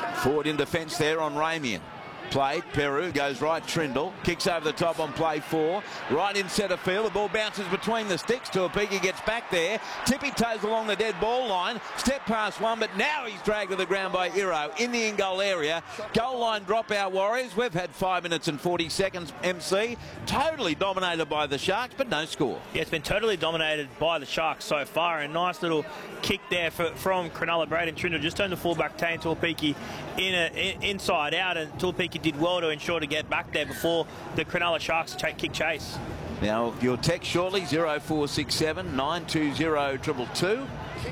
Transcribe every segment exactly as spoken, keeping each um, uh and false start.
Forward in defence there on Ramian. Played, Peru goes right, Trindle, kicks over the top on play four, right in centre field, the ball bounces between the sticks, Tuapiki gets back there, tippy toes along the dead ball line, step past one, but now he's dragged to the ground by Iro in the in-goal area. Goal line dropout Warriors. We've had five minutes and forty seconds, M C, totally dominated by the Sharks, but no score. Yeah, it's been totally dominated by the Sharks so far. A nice little kick there for, from Cronulla. Braden Trindle just turned the fullback, Tane Tuapiki in a, in, inside out, and Tuapiki did well to ensure to get back there before the Cronulla Sharks kick chase. Now your text shortly, zero four six seven nine two zero two two two.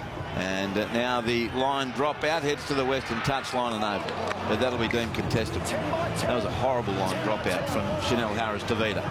And uh, now the line drop out heads to the western touchline and over. But that'll be deemed contestable. That was a horrible line drop out from Chanel Harris Tavita.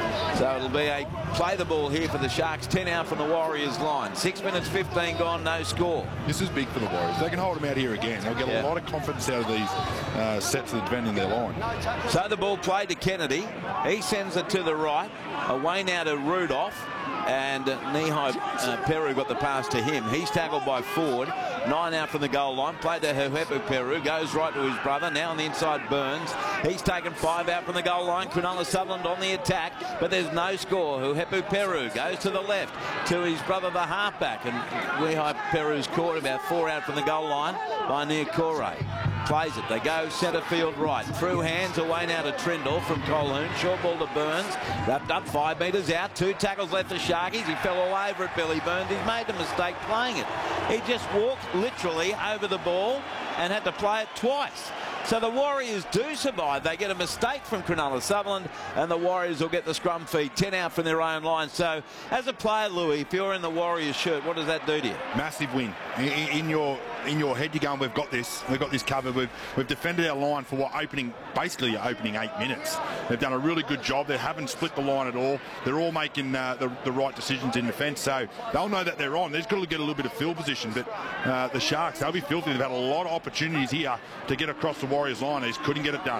So it'll be a play the ball here for the Sharks. ten out from the Warriors line. six minutes fifteen gone, no score. This is big for the Warriors. They can hold them out here again. They'll get yeah. a lot of confidence out of these uh, sets that are defending their line. So the ball played to Kennedy. He sends it to the right. Away now to Rudolph. And uh, Nihai uh, Peru got the pass to him. He's tackled by Ford. Nine out from the goal line. Played to Huepu Peru. Goes right to his brother. Now on the inside, Burns. He's taken five out from the goal line. Cronulla Sutherland on the attack. But there's no score. Huepu Peru goes to the left to his brother, the halfback. And Nihai Peru's caught about four out from the goal line by Nia Kore. Plays it. They go centre field right. Through hands away now to Trindle from Colhoun. Short ball to Burns. Wrapped up five metres out. Two tackles left for Sharkies. He fell all over it, Billy Burns. He's made a mistake playing it. He just walked literally over the ball and had to play it twice. So the Warriors do survive. They get a mistake from Cronulla Sutherland, and the Warriors will get the scrum feed. ten out from their own line. So as a player, Louis, if you're in the Warriors shirt, what does that do to you? Massive win. In, in your in your head, you're going, we've got this. We've got this covered. We've we've defended our line for what opening, basically opening eight minutes. They've done a really good job. They haven't split the line at all. They're all making uh, the, the right decisions in defence. So they'll know that they're on. They've got to get a little bit of field position. But uh, the Sharks, they'll be filthy. They've had a lot of opportunities here to get across the Warriors line. They just couldn't get it done.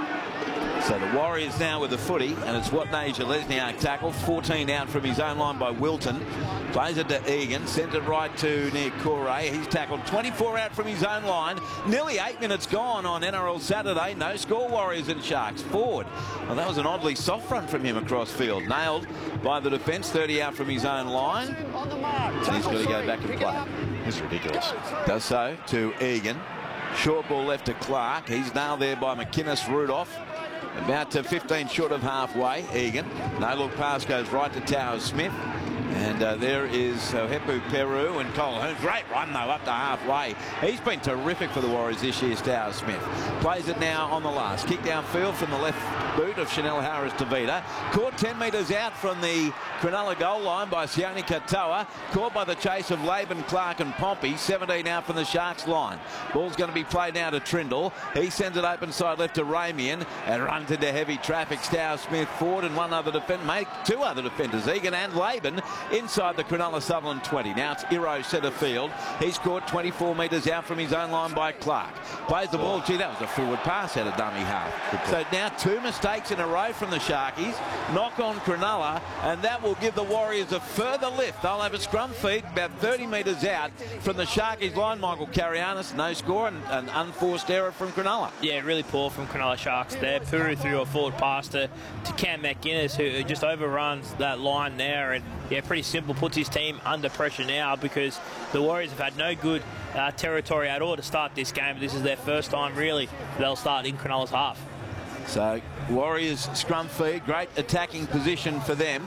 So the Warriors now with the footy, and it's Watney Lesniak tackle. fourteen out from his own line by Wilton. Plays it to Egan, sends it right to near Kore. He's tackled twenty-four out from his own line. Nearly eight minutes gone on N R L Saturday. No score, Warriors and Sharks. Forward. Well, that was an oddly soft run from him across field. Nailed by the defence, thirty out from his own line. So he's got to go back and play. It's ridiculous. Does so to Egan. Short ball left to Clark. He's nailed there by McInnes Rudolph. About to fifteen short of halfway. Egan. No look pass goes right to Towers Smith. And uh, there is Huepu Peru and Colhoun. Great run, though, up to halfway. He's been terrific for the Warriors this year, Towers Smith. Plays it now on the last. Kick downfield from the left boot of Chanel Harris Tavita. Caught ten metres out from the Cronulla goal line by Sione Katoa. Caught by the chase of Laban, Clark and Pompey. seventeen out from the Sharks line. Ball's going to be played now to Trindle. He sends it open side left to Ramian and runs into heavy traffic. Towers Smith forward and one other defender, mate, two other defenders, Egan and Laban, inside the Cronulla Sutherland twenty. Now it's Iro centre field. He's caught twenty-four metres out from his own line by Clark. Plays the ball. Gee, that was a forward pass out of dummy half. So now two mistakes in a row from the Sharkies. Knock on Cronulla, and that will give the Warriors a further lift. They'll have a scrum feed about thirty metres out from the Sharkies line. Michael Carianis, no score, and an unforced error from Cronulla. Yeah, really poor from Cronulla Sharks there. Puru threw a forward pass to, to Cam McInnes, who just overruns that line there, and yeah, pretty simple, puts his team under pressure now because the Warriors have had no good uh, territory at all to start this game. This is their first time really they'll start in Cronulla's half. So Warriors scrum feed, great attacking position for them.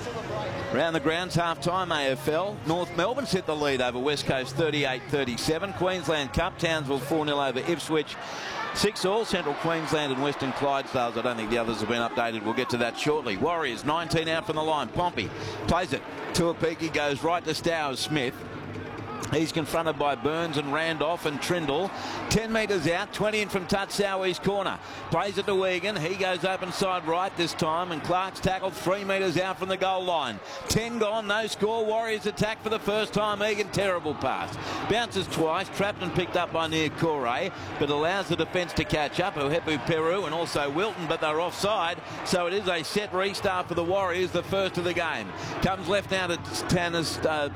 Round the grounds, half-time A F L. North Melbourne's hit the lead over West Coast thirty-eight thirty-seven. Queensland Cup, Townsville four nil over Ipswich. six all, Central Queensland and Western Clydesdales. I don't think the others have been updated. We'll get to that shortly. Warriors, nineteen out from the line. Pompey plays it. Tuapiki goes right to Stowers Smith. He's confronted by Burns and Randolph and Trindle. ten metres out, twenty in from Tatsawi's corner. Plays it to Egan. He goes open side right this time, and Clark's tackled three metres out from the goal line. ten gone, no score. Warriors attack for the first time. Egan, terrible pass. Bounces twice, trapped and picked up by Nia Kore, but allows the defence to catch up. Huepu Peru and also Wilton, but they're offside. So it is a set restart for the Warriors, the first of the game. Comes left now to Tanner's... Uh,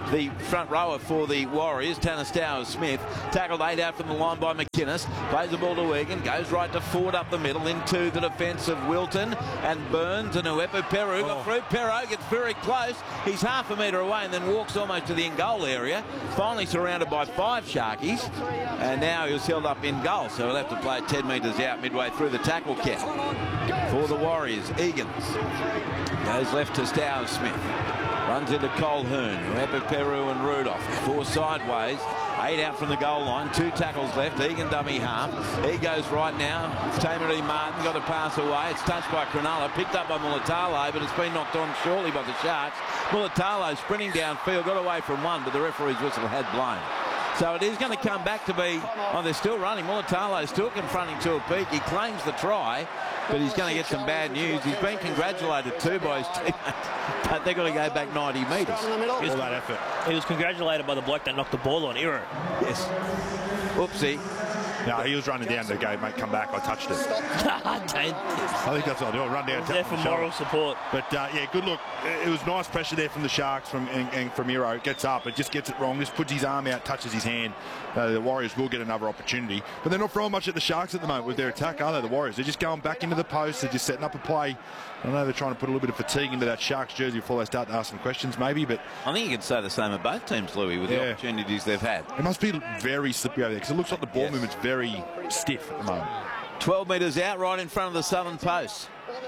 the front rower for the Warriors, Tanner Stowers-Smith. Tackled eight out from the line by McInnes. Plays the ball to Egan. Goes right to Ford up the middle into the defence of Wilton and Burns and Uepu Peru. Got through. Perro gets very close. He's half a metre away and then walks almost to the in-goal area. Finally surrounded by five Sharkies. And now he was held up in goal. So he'll have to play ten metres out midway through the tackle count. For the Warriors, Egan goes left to Stowers-Smith. Runs into Colquhoun, Uepu Peru and Rudolph. Four sideways. Eight out from the goal line. Two tackles left. Egan dummy half. He goes right now. Tamari Martin got a pass away. It's touched by Cronulla. Picked up by Mulatalo, but it's been knocked on shortly by the Sharks. Mulatalo sprinting downfield. Got away from one, but the referee's whistle had blown. So it is going to come back to be, oh, they're still running. Mulatalo still confronting Tuapiki. He claims the try, but he's going to get some bad news. He's been congratulated too by his teammates, but they've got to go back ninety metres. All that effort. He was congratulated by the bloke that knocked the ball on Iro. Yes. Oopsie. No, he was running down to go, mate, come back. I touched it. I think that's what I'll do. I'll run down. There for moral support. But, uh, yeah, good look. It was nice pressure there from the Sharks from, and, and from Iro. Gets up, but just gets it wrong. Just puts his arm out, touches his hand. Uh, the Warriors will get another opportunity. But they're not throwing much at the Sharks at the moment with their attack, are they, the Warriors? They're just going back into the post. They're just setting up a play. I know they're trying to put a little bit of fatigue into that Sharks jersey before they start to ask some questions, maybe. But I think you could say the same of both teams, Louis, with yeah. the opportunities they've had. It must be very slippery over there because it looks like the ball yes. movement's very stiff at the moment. twelve metres out, right in front of the southern post.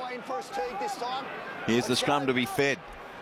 Here's the scrum to be fed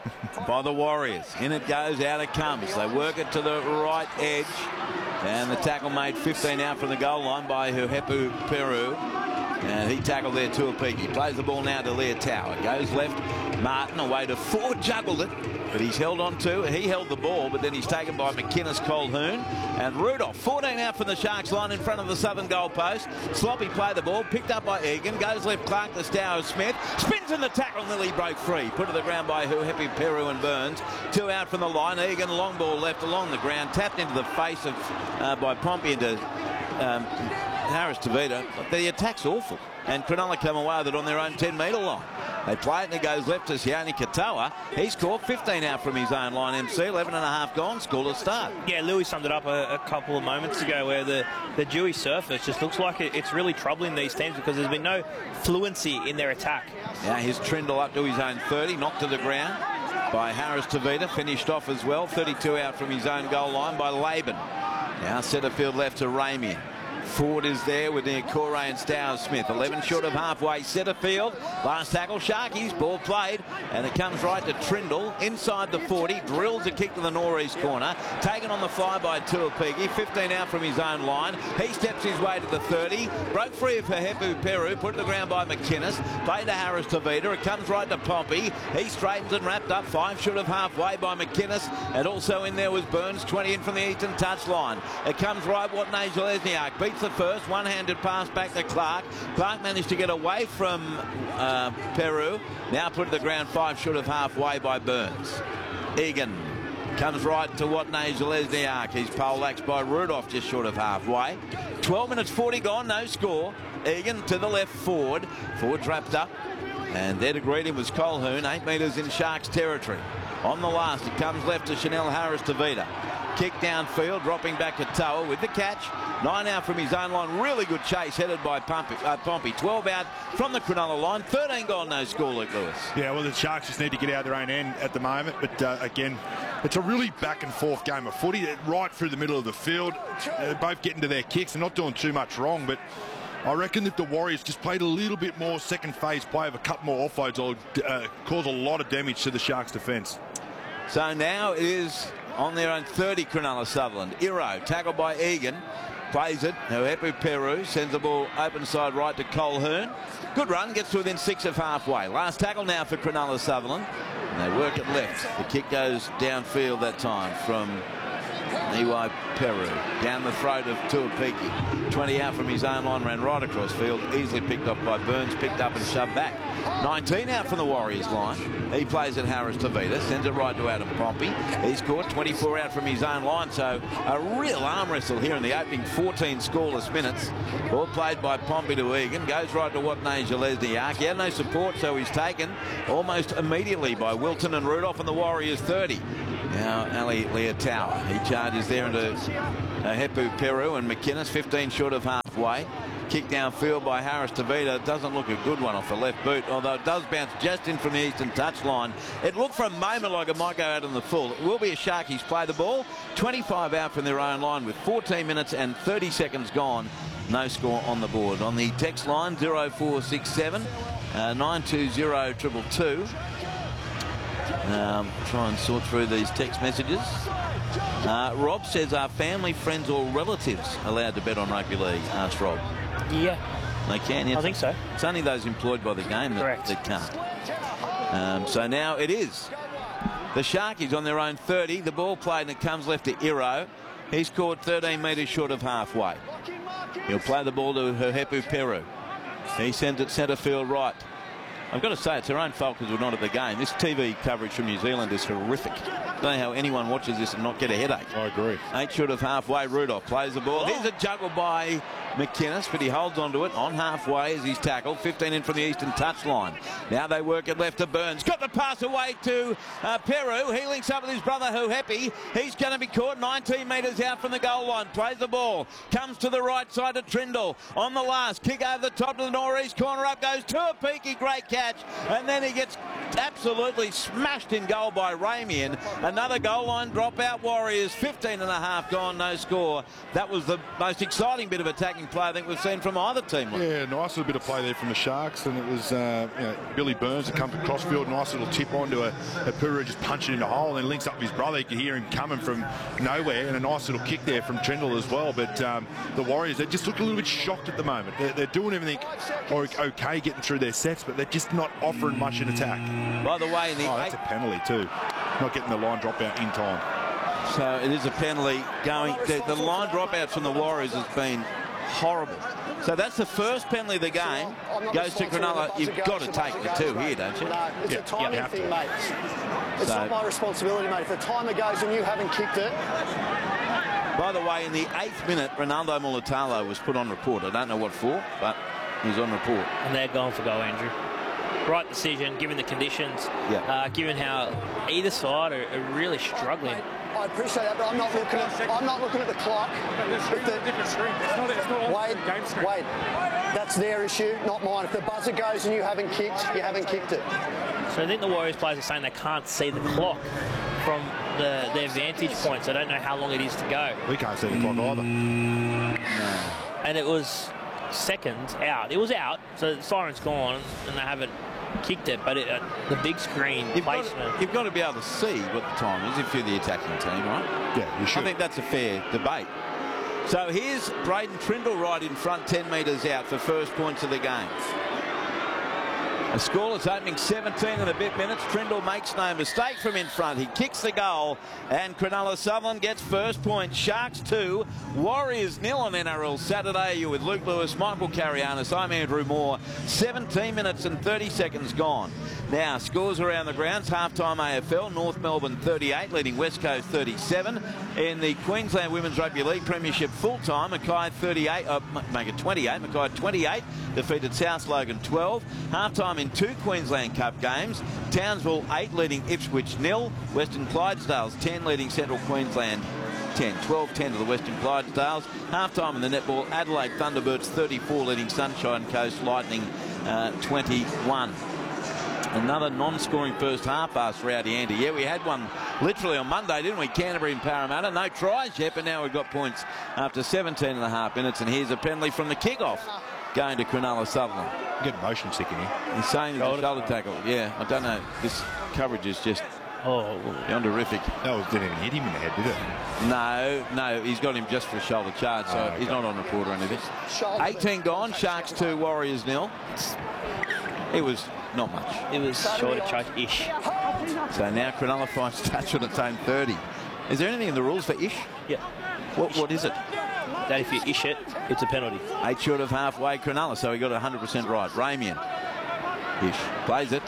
by the Warriors. In it goes, out it comes. They work it to the right edge. And the tackle made fifteen out from the goal line by Uepu Peru. And he tackled there Tuapiki. Plays the ball now to Leotau. Goes left. Martin away to Ford. Juggled it. But he's held on to. He held the ball. But then he's taken by McInnes, Colquhoun. And Rudolph. fourteen out from the Sharks line in front of the southern goal post. Sloppy play the ball. Picked up by Egan. Goes left Clark to Stowers-Smith. Spins in the tackle. Nearly broke free. Put to the ground by Uepu Peru and Burns. Two out from the line. Egan long ball left along the ground. Tapped into the face of uh, by Pompey into um, Harris Tavita. The attack's awful. And Cronulla come away with it on their own ten metre line. They play it and it goes left to Sione Katoa. He's caught fifteen out from his own line, M C. eleven and a half gone. Scoreless start. Yeah, Louis summed it up a, a couple of moments ago where the, the Dewey surface just looks like it, it's really troubling these teams because there's been no fluency in their attack. Now here's Trindle up to his own thirty. Knocked to the ground by Harris Tavita. Finished off as well. thirty-two out from his own goal line by Laban. Now centre field left to Ramian. Ford is there with near Corey and Stowers-Smith. eleven short of halfway. Centre field. Last tackle. Sharkies. Ball played. And it comes right to Trindle. Inside the forty. Drills a kick to the northeast corner. Taken on the fly by Tuapiki. fifteen out from his own line. He steps his way to the thirty. Broke free of Uepu Peru. Put to the ground by McInnes. Played to Harris Tavita. It comes right to Pompey. He straightens and wrapped up. Five short of halfway by McInnes. And also in there was Burns. twenty in from the eastern touchline. It comes right what Zelezniak beats the first. One-handed pass back to Clark. Clark managed to get away from uh, Peru. Now put to the ground five short of halfway by Burns. Egan comes right to Watney Zelezniak. He's poleaxed by Rudolph just short of halfway. twelve minutes forty gone, no score. Egan to the left forward. Ford's wrapped up. And there to greet him was Colquhoun, eight metres in Sharks territory. On the last, it comes left to Chanel Harris Tavita. Kick downfield, dropping back to Toa with the catch. Nine out from his own line. Really good chase headed by Pompey. Uh, Pompey. twelve out from the Cronulla line. thirteen gone, no score, Luke Lewis. Yeah, well, the Sharks just need to get out their own end at the moment. But uh, again, it's a really back and forth game of footy. Right through the middle of the field. They're both getting to their kicks. They're not doing too much wrong, but I reckon that the Warriors just played a little bit more second phase play of a couple more offloads will uh, cause a lot of damage to the Sharks defence. So now it is on their own thirty, Cronulla Sutherland. Iro, tackled by Egan. Plays it. Uepu Peru sends the ball open side right to Colquhoun. Good run, gets to within six of halfway. Last tackle now for Cronulla Sutherland. And they work it left. The kick goes downfield that time from Uepu Peru. Down the throat of Tuapiki. twenty out from his own line, ran right across field. Easily picked up by Burns, picked up and shoved back. nineteen out from the Warriors line. He plays at Harris Tavita, sends it right to Adam Pompey. He's caught twenty-four out from his own line, so a real arm wrestle here in the opening fourteen scoreless minutes. Ball played by Pompey to Egan, goes right to Watney Zelezniak. He had no support, so he's taken almost immediately by Wilton and Rudolph and the Warriors thirty. Now Ali Leotawa, he charges there into uh, Hepu Peru and McInnes, fifteen short of halfway. Kick downfield by Harris Tavita. Doesn't look a good one off the left boot, although it does bounce just in from the eastern touchline. It looked for a moment like it might go out on the full. It will be a Sharkies play the ball. twenty-five out from their own line with fourteen minutes and thirty seconds gone. No score on the board. On the text line, zero four six seven uh, nine two zero two two two. Um, try and sort through these text messages. Uh, Rob says, are family, friends or relatives allowed to bet on rugby league? Asked Rob. Yeah. They can, yes. I think so. It's only those employed by the game that, that can't. Um, so now it is. The Sharkies on their own thirty. The ball played and it comes left to Iro. He scored thirteen metres short of halfway. He'll play the ball to Hepu Peru. He sends it centre field right. I've got to say, it's their own fault because we're not at the game. This T V coverage from New Zealand is horrific. I don't know how anyone watches this and not get a headache. I agree. Eight short of halfway. Rudolph plays the ball. Oh. Here's a juggle by McInnes, but he holds onto it on halfway as he's tackled. fifteen in from the eastern touchline. Now they work it left to Burns. Got the pass away to uh, Peru. He links up with his brother Huhepi. He's going to be caught nineteen metres out from the goal line. Plays the ball. Comes to the right side to Trindle. On the last. Kick over the top to the northeast corner. Up goes Tuapiki. Great catch. And then he gets absolutely smashed in goal by Ramian. Another goal line dropout. Warriors fifteen and a half gone. No score. That was the most exciting bit of attacking play I think we've seen from either team. Yeah, nice little bit of play there from the Sharks, and it was uh, you know, Billy Burns that comes across field, nice little tip onto a, a Peru, just punching in the hole, and then links up with his brother. You can hear him coming from nowhere, and a nice little kick there from Trindle as well. But um, the Warriors, they just look a little bit shocked at the moment. They're, they're doing everything okay, getting through their sets, but they're just not offering much in attack. By the way, in the oh, that's a penalty too. Not getting the line drop out in time. So it is a penalty going. The, the line dropouts from the Warriors has been horrible. So that's the first penalty of the game. Goes to Cronulla. You've got to take the two here, don't you? No, it's yeah, a timing yeah, thing, mate. It's so, not my responsibility, mate. If the timer goes and you haven't kicked it. By the way, in the eighth minute, Ronaldo Mulatalo was put on report. I don't know what for, but he's on report. And they're going for goal, Andrew. Right decision, given the conditions, yeah. uh, given how either side are, are really struggling. I appreciate that, but I'm not looking at. I'm not looking at the clock. If the, Wade, Wade, that's their issue, not mine. If the buzzer goes and you haven't kicked, you haven't kicked it. So I think the Warriors players are saying they can't see the clock from the, their vantage point, so I don't know how long it is to go. We can't see the clock either. No. And it was seconds out. It was out, so the siren's gone, and they haven't kicked it, but it, uh, the big screen you've placement. Got, you've got to be able to see what the time is if you're the attacking team, right? Yeah, you should. I think that's a fair debate. So here's Braden Trindle right in front, ten metres out for first points of the game. A scoreless opening seventeen and a bit minutes. Trindle makes no mistake from in front. He kicks the goal, and Cronulla Sutherland gets first point. Sharks two, Warriors nil on N R L Saturday. You're with Luke Lewis, Michael Carianis. I'm Andrew Moore. seventeen minutes and thirty seconds gone. Now, scores around the grounds. Halftime A F L, North Melbourne thirty-eight, leading West Coast thirty-seven. In the Queensland Women's Rugby League Premiership full-time, Mackay thirty-eight, uh, make it twenty-eight. Mackay twenty-eight, defeated South Logan twelve. Halftime in two Queensland Cup games. Townsville eight, leading Ipswich nil. Western Clydesdales ten, leading Central Queensland ten. twelve ten to the Western Clydesdales. Halftime in the netball, Adelaide Thunderbirds thirty-four, leading Sunshine Coast Lightning uh, twenty-one. Another non-scoring first half, asked Rowdy Andy. Yeah, we had one literally on Monday, didn't we? Canterbury and Parramatta. No tries yet, but now we've got points after seventeen and a half minutes. And here's a penalty from the kickoff going to Cronulla Sutherland. Get motion sick in here. He's saying it's a shoulder tackle. Yeah, I don't know. This coverage is just oh, beyond horrific. That was, didn't even hit him in the head, did it? No, no, he's got him just for a shoulder charge, so oh, okay. He's not on report or anything. eighteen gone, Sharks two, Warriors nil. It was not much. It was short of choke-ish. So now Cronulla finds touch on its own thirty. Is there anything in the rules for ish? Yeah. What, what is it? That if you ish it, it's a penalty. Eight short of halfway, Cronulla, so he got one hundred percent right. Ramian. Ish. Plays it.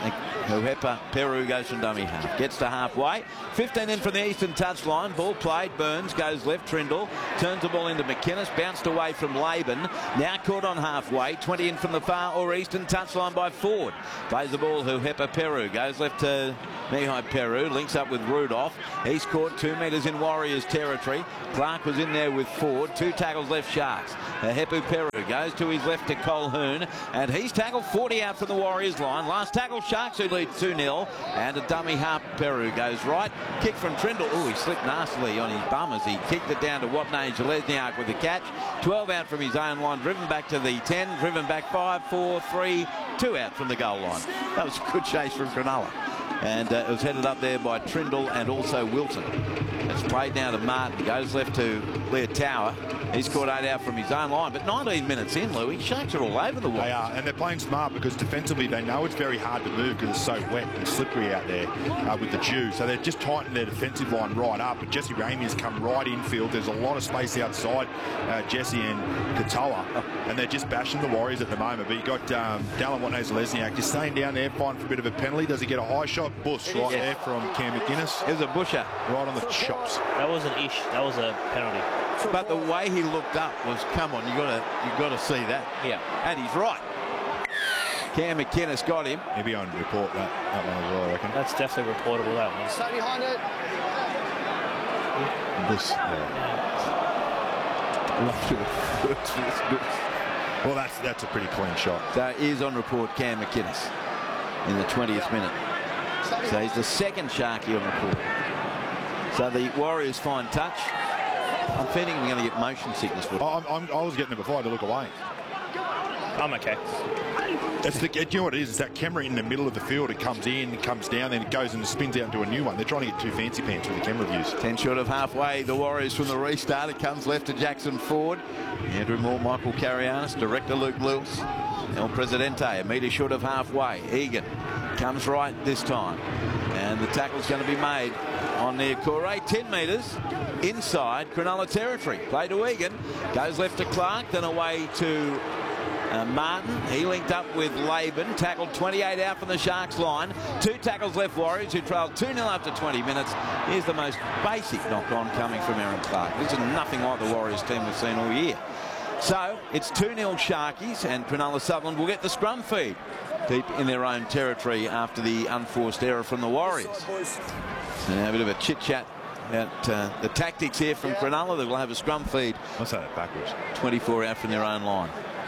Huepa Peru goes from dummy half. Gets to halfway. fifteen in from the eastern touchline. Ball played. Burns goes left. Trindle turns the ball into McInnes. Bounced away from Laban. Now caught on halfway. twenty in from the far or eastern touchline by Ford. Plays the ball. Huepa Peru goes left to Mihai Peru. Links up with Rudolph. He's caught two metres in Warriors territory. Clark was in there with Ford. Two tackles left Sharks. Huepa Peru goes to his left to Colquhoun. And he's tackled forty out from the Warriors line. Last tackle Sharks who lead two nil. And a dummy half Peru goes right. Kick from Trindle. Oh, he slipped nastily on his bum as he kicked it down to Watney Zelezniak with the catch. twelve out from his own line. Driven back to the ten. Driven back five, four, three, two out from the goal line. That was a good chase from Cronulla. And uh, it was headed up there by Trindle and also Wilson. It's played now to Martin. Goes left to Leotawa. He's caught eight out from his own line. But nineteen minutes in, Louis, Sharks are all over the Warriors. They are, and they're playing smart because defensively they know it's very hard to move because it's so wet and slippery out there uh, with the dew. So they're just tightening their defensive line right up. But Jesse Ramey has come right infield. There's a lot of space outside uh, Jesse and Katoa. And they're just bashing the Warriors at the moment. But you've got um, Dallin Watney-Zelezniak just staying down there, fighting for a bit of a penalty. Does he get a high shot? Bush right yeah. there from Cam McInnes. It was a busher. Right on the chops. That wasn't ish. That was a penalty. But the way he looked up was, come on, you got to you got to see that. Yeah. And he's right. Cam McInnes got him. He'll be on to report that, that one as well, I reckon. That's definitely reportable, that one. Stay behind it. This, yeah. Well, that's that's a pretty clean shot. So he is on report, Cam McInnes, in the twentieth minute. So he's the second Sharky on report. So the Warriors find touch. I'm feeling I'm going to get motion sickness. For I'm, I'm, I was getting it before I had to look away. I'm okay. It's the, you know what it is? It's that camera in the middle of the field. It comes in, it comes down, then it goes and spins out into a new one. They're trying to get two fancy pants with the camera views. ten short of halfway. The Warriors from the restart. It comes left to Jackson Ford. Andrew Moore, Michael Carianis, director Luke Lewis. El Presidente, a metre short of halfway. Egan comes right this time. And the tackle's going to be made on the Corey. ten metres inside Cronulla territory. Play to Egan. Goes left to Clark, then away to uh, Martin. He linked up with Laban. Tackled twenty-eight out from the Sharks line. Two tackles left Warriors, who trailed two nil after twenty minutes. Here's the most basic knock-on coming from Aaron Clark. This is nothing like the Warriors team we've seen all year. So it's two nil Sharkies, and Cronulla Sutherland will get the scrum feed deep in their own territory after the unforced error from the Warriors. So now a bit of a chit-chat about uh, the tactics here from Cronulla. They will have a scrum feed. I'll say that backwards. twenty-four out from their own line.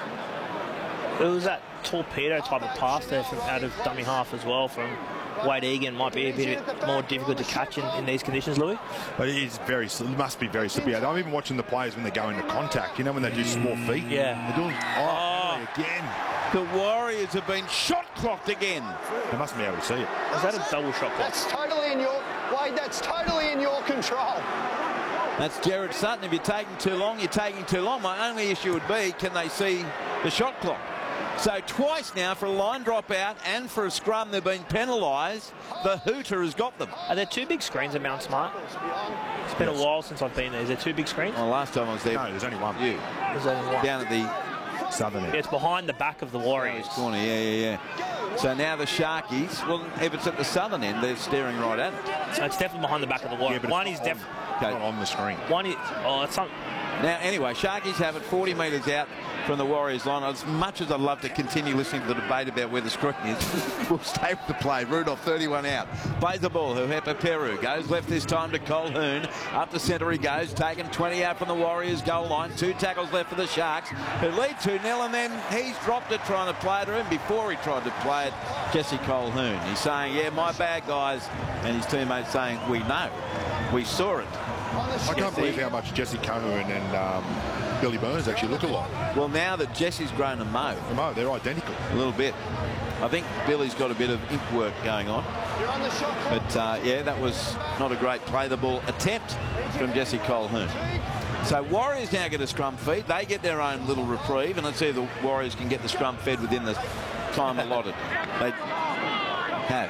It was that torpedo type of pass there from out of dummy half as well from Wade Egan. Might be a bit more difficult to catch in, in these conditions, Louis. But it is very, it must be very slippery. I'm even watching the players when they go into contact, you know, when they do small feet. Yeah. They're doing, oh, Oh. again. The Warriors have been shot clocked again. They mustn't be able to see it. Is that a double shot clock? That's totally in your Wade. That's totally in your control. That's Jared Sutton. If you're taking too long, you're taking too long. My only issue would be, can they see the shot clock? So twice now for a line drop out and for a scrum they've been penalised. The hooter has got them. Are there two big screens at Mount Smart? It's been Yes. a while since I've been there. Is there two big screens? Well, last time I was there, No, there's only one. you Is there one? down at the Southern Yeah, end. it's behind the back of the Warriors. corner. Yeah, yeah, yeah. So now the Sharkies, well, if it's at the southern end, they're staring right at it. So it's definitely behind the back of the Warriors. but one it's is not on- definitely. Okay. Not on the screen. One is. Oh, it's some. Now, anyway, Sharkies have it forty metres out from the Warriors line. As much as I'd love to continue listening to the debate about where the screen is, we'll stay with the play. Rudolph, thirty-one out. Plays the ball. Huepa Peru goes left this time to Colquhoun. Up the centre he goes. Taken twenty out from the Warriors goal line. Two tackles left for the Sharks, who lead two nil, and then he's dropped it trying to play it to him. Before he tried to play it, Jesse Colquhoun. He's saying, yeah, my bad, guys. And his teammates saying, we know. We saw it. I can't believe how much Jesse Colquhoun and um, Billy Burns actually look alike. Well, now that Jesse's grown a mo, Oh, they're identical. a little bit. I think Billy's got a bit of ink work going on. You're on the shot. But, uh, yeah, that was not a great play-the-ball attempt from Jesse Colquhoun. So Warriors now get a scrum feed. They get their own little reprieve, and let's see if the Warriors can get the scrum fed within the time allotted. They have.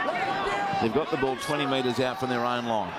And they've got the ball twenty metres out from their own line.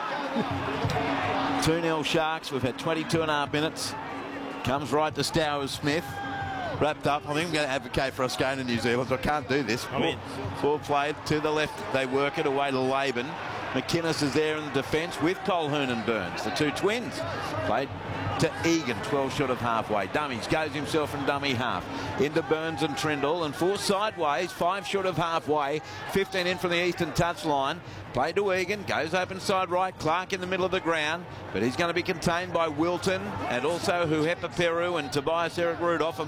two nil Sharks. We've had twenty-two and a half minutes. Comes right to Stowers Smith. wrapped up. I think I'm going to advocate for Australia and New Zealand. I can't do this. I mean, ball played to the left. They work it away to Laban. McInnes is there in the defence with Colquhoun and Burns, the two twins. Played to Egan, twelve short of halfway. Dummies, goes himself from dummy half. Into Burns and Trindle, and four sideways, five short of halfway. fifteen in from the eastern touchline. Played to Egan, goes open side right. Clark in the middle of the ground, but he's going to be contained by Wilton and also Huhepa Peru and Tobias Eric Rudolph.